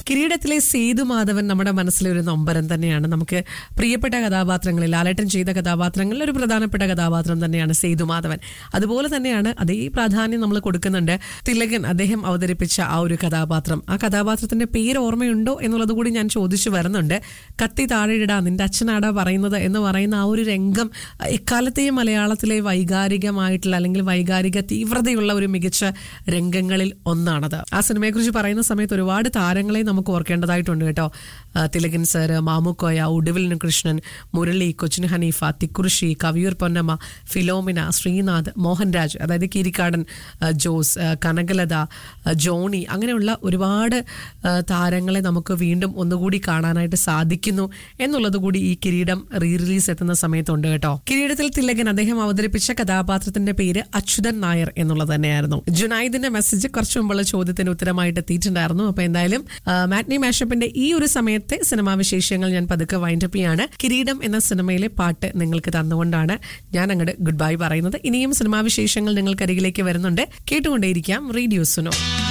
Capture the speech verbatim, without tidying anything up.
കിരീടത്തിലെ സേതുമാധവൻ നമ്മുടെ മനസ്സിലെ ഒരു നൊമ്പരം തന്നെയാണ്. നമുക്ക് പ്രിയപ്പെട്ട കഥാപാത്രങ്ങളിൽ, ലാലേട്ടൻ ചെയ്ത കഥാപാത്രങ്ങളിൽ ഒരു പ്രധാനപ്പെട്ട കഥാപാത്രം തന്നെയാണ് സേതുമാധവൻ. അതുപോലെ തന്നെയാണ് അതേ പ്രാധാന്യം നമ്മൾ കൊടുക്കുന്നുണ്ട് തിലകൻ അദ്ദേഹം അവതരിപ്പിച്ച ആ ഒരു കഥാപാത്രം. ആ കഥാപാത്രത്തിന്റെ പേര് ഓർമ്മയുണ്ടോ എന്നുള്ളത് കൂടി ഞാൻ ചോദിച്ചു വരുന്നുണ്ട്. കത്തി താഴെയിടാ നിന്റെ അച്ഛനാടാ പറയുന്നത് എന്ന് പറയുന്ന ആ ഒരു രംഗം എക്കാലത്തെയും മലയാളത്തിലെ വൈകാരികമായിട്ടുള്ള അല്ലെങ്കിൽ വൈകാരിക തീവ്രതയുള്ള ഒരു മികച്ച രംഗങ്ങളിൽ ഒന്നാണത്. ആ സിനിമയെക്കുറിച്ച് പറയുന്ന സമയത്ത് ഒരുപാട് താരങ്ങളെ നമുക്ക് ഓർക്കേണ്ടതായിട്ടുണ്ട് കേട്ടോ. തിലകൻ സാർ, മാമുക്കോയ, ഉടുവിൽ കൃഷ്ണൻ, മുരളി, കൊച്ചിൻ ഹനീഫ, തിക്കുറിശി, കവിയൂർ പൊന്നമ്മ, ഫിലോമിന, ശ്രീനാഥ്, മോഹൻരാജ്, അതായത് കീരിക്കാടൻ ജോസ്, കനകലത, ജോണി, അങ്ങനെയുള്ള ഒരുപാട് താരങ്ങളെ നമുക്ക് വീണ്ടും ഒന്നുകൂടി കാണാനായിട്ട് സാധിക്കുന്നു എന്നുള്ളത് കൂടി ഈ കിരീടം റീ റിലീസ് എത്തുന്ന സമയത്തുണ്ട് കേട്ടോ. കിരീടത്തിൽ തിലകൻ അദ്ദേഹം അവതരിപ്പിച്ച കഥാപാത്രത്തിന്റെ പേര് അച്യുതൻ നായർ എന്നുള്ളത് തന്നെയായിരുന്നു. ജുനൈദിന്റെ മെസ്സേജ് കുറച്ചു മുമ്പുള്ള ചോദ്യത്തിന് ഉത്തരമായിട്ട് എത്തിയിട്ടുണ്ടായിരുന്നു. അപ്പൊ എന്തായാലും മാറ്റ്നി മാഷപ്പിന്റെ ഈ ഒരു സമയത്തെ സിനിമാ വിശേഷങ്ങൾ ഞാൻ പതുക്കെ വൈൻഡപ്പ് ചെയ്യാണ്. കിരീടം എന്ന സിനിമയിലെ പാട്ട് നിങ്ങൾക്ക് തന്നുകൊണ്ടാണ് ഞാൻ അങ്ങോട്ട് ഗുഡ് ബൈ പറയുന്നത്. ഇനിയും സിനിമാ വിശേഷങ്ങൾ നിങ്ങൾക്കരികിലേക്ക് വരുന്നുണ്ട്. കേട്ടുകൊണ്ടേയിരിക്കാം റേഡിയോ സുനോ.